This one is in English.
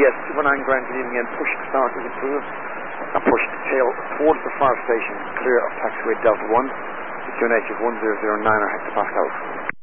yes, Superman Grand, good evening again. Push start is approved. And push the tail towards the fire station, clear of taxiway Delta 1. The QNH is 1009 or hectopascal.